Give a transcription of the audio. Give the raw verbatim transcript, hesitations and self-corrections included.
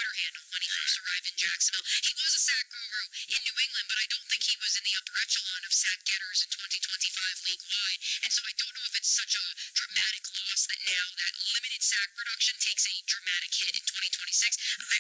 Twitter handle when he first arrived in Jacksonville. He was a sack guru in New England, but I don't think he was in the upper echelon of sack getters in twenty twenty-five league-wide. And so I don't know if it's such a dramatic loss that now that limited sack production takes a dramatic hit in twenty twenty-six. I